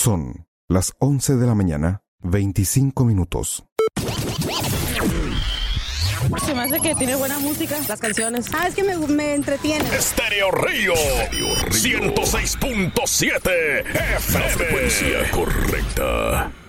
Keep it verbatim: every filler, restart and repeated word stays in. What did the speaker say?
Son las once de la mañana, veinticinco minutos. Se me hace que tiene buena música, las canciones. Ah, es que me, me entretiene. Estéreo Río, ciento seis punto siete F M. La frecuencia correcta.